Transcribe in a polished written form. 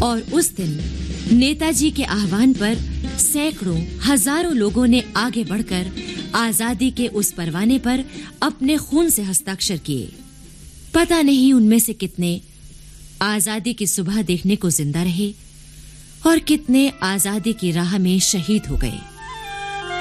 और उस दिन नेताजी के आह्वान पर सैकड़ों हजारों लोगों ने आगे बढ़कर आजादी के उस परवाने पर अपने खून से हस्ताक्षर किए। पता नहीं उनमें से कितने आजादी की सुबह देखने को जिंदा रहे और कितने आजादी की राह में शहीद हो गए।